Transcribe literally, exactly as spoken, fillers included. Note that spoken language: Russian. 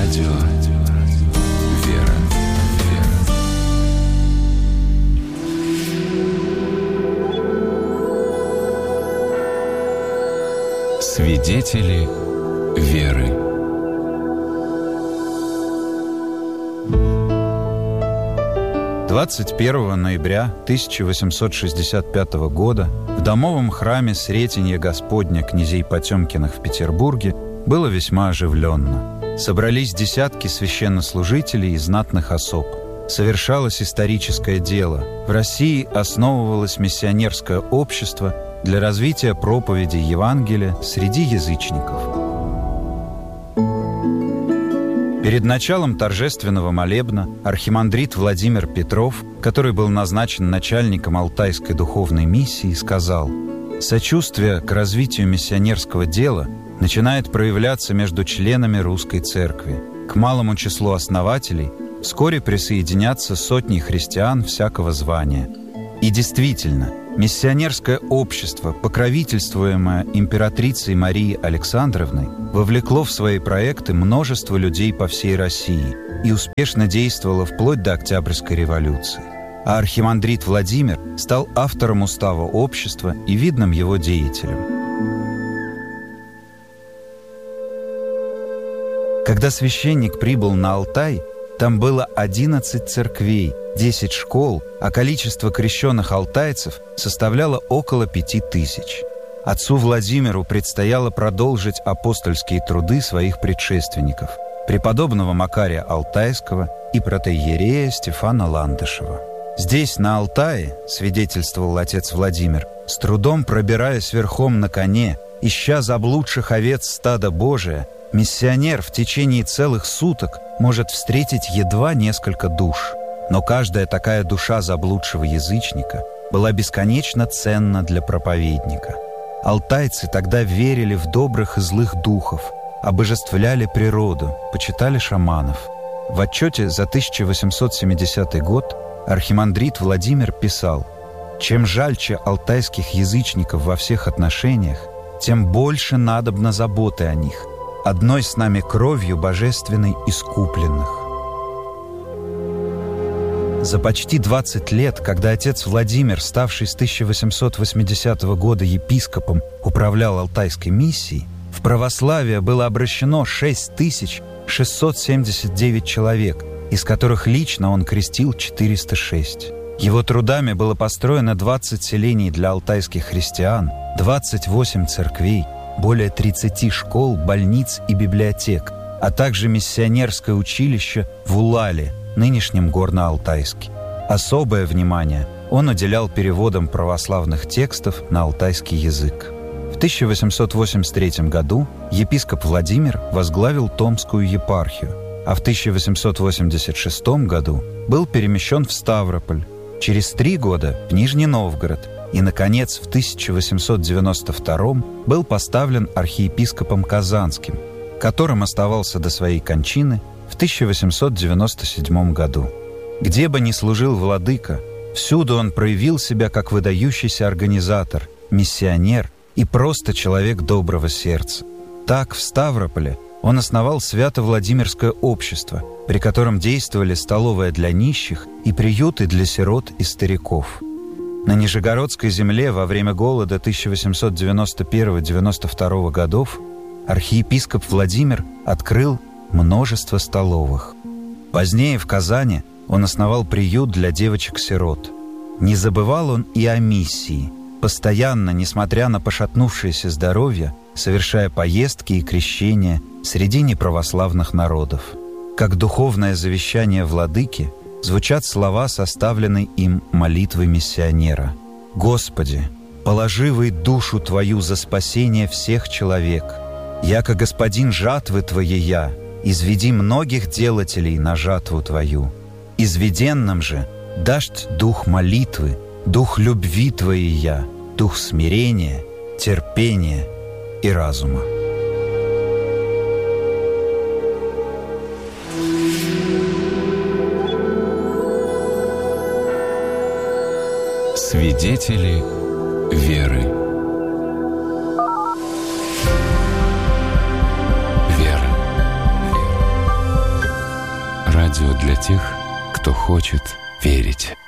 Радио «Вера». Свидетели веры. двадцать первого ноября тысяча восемьсот шестьдесят пятого года в домовом храме Сретенья Господня князей Потемкиных в Петербурге было весьма оживленно. Собрались десятки священнослужителей и знатных особ. Совершалось историческое дело. В России основывалось миссионерское общество для развития проповеди Евангелия среди язычников. Перед началом торжественного молебна архимандрит Владимир Петров, который был назначен начальником Алтайской духовной миссии, сказал: «Сочувствие к развитию миссионерского дела начинает проявляться между членами русской церкви. К малому числу основателей вскоре присоединятся сотни христиан всякого звания». И действительно, миссионерское общество, покровительствуемое императрицей Марией Александровной, вовлекло в свои проекты множество людей по всей России и успешно действовало вплоть до Октябрьской революции. А архимандрит Владимир стал автором устава общества и видным его деятелем. Когда священник прибыл на Алтай, там было одиннадцать церквей, десять школ, а количество крещенных алтайцев составляло около пяти тысяч. Отцу Владимиру предстояло продолжить апостольские труды своих предшественников, преподобного Макария Алтайского и протоиерея Стефана Ландышева. Здесь, на Алтае, свидетельствовал отец Владимир, с трудом пробираясь верхом на коне, ища заблудших овец стада Божия, миссионер в течение целых суток может встретить едва несколько душ. Но каждая такая душа заблудшего язычника была бесконечно ценна для проповедника. Алтайцы тогда верили в добрых и злых духов, обожествляли природу, почитали шаманов. В отчете за тысяча восемьсот семидесятый год архимандрит Владимир писал: «Чем жальче алтайских язычников во всех отношениях, тем больше надобно заботы о них, одной с нами кровью божественной искупленных». За почти двадцать лет, когда отец Владимир, ставший с тысяча восемьсот восьмидесятого года епископом, управлял Алтайской миссией, в православие было обращено шесть тысяч шестьсот семьдесят девять человек, из которых лично он крестил четыреста шесть. Его трудами было построено двадцать селений для алтайских христиан, двадцать восемь церквей, более тридцати школ, больниц и библиотек, а также миссионерское училище в Улале, нынешнем Горно-Алтайске. Особое внимание он уделял переводам православных текстов на алтайский язык. В тысяча восемьсот восемьдесят третьем году епископ Владимир возглавил Томскую епархию, а в тысяча восемьсот восемьдесят шестом году был перемещен в Ставрополь, через три года в Нижний Новгород и, наконец, в тысяча восемьсот девяносто втором был поставлен архиепископом Казанским, которым оставался до своей кончины в тысяча восемьсот девяносто седьмом году. Где бы ни служил владыка, всюду он проявил себя как выдающийся организатор, миссионер и просто человек доброго сердца. Так, в Ставрополе он основал Свято-Владимирское общество, при котором действовали столовая для нищих и приюты для сирот и стариков. На Нижегородской земле во время голода тысяча восемьсот девяносто первого — девяносто второго годов архиепископ Владимир открыл множество столовых. Позднее в Казани он основал приют для девочек-сирот. Не забывал он и о миссии, постоянно, несмотря на пошатнувшееся здоровье, совершая поездки и крещения среди неправославных народов. Как духовное завещание владыки звучат слова, составленной им молитвы миссионера: «Господи, положивай душу Твою за спасение всех человек, яко господин жатвы Твоей я, изведи многих делателей на жатву Твою. Изведенным же дашь дух молитвы, дух любви Твоей я, дух смирения, терпения и разума». Свидетели веры. Вера. Вера. Радио для тех, кто хочет верить.